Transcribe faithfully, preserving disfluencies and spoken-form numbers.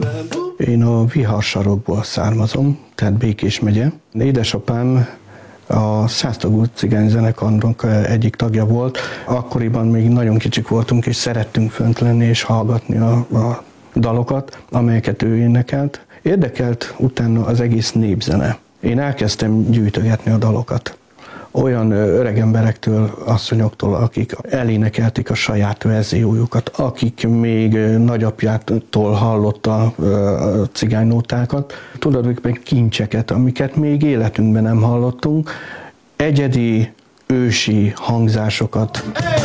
Én a Viharsarokból származom, tehát Békés megye. Édesapám a száztagú cigányzenekarnak egyik tagja volt. Akkoriban még nagyon kicsik voltunk, és szerettünk fönt lenni és hallgatni a, a dalokat, amelyeket ő énekelt. Érdekelt utána az egész népzene. Én elkezdtem gyűjtögetni a dalokat. Olyan öreg emberektől, asszonyoktól, akik elénekelték a saját verziójukat, akik még nagyapjától hallotta a cigánynótákat, tulajdonképpen kincseket, amiket még életünkben nem hallottunk, egyedi ősi hangzásokat.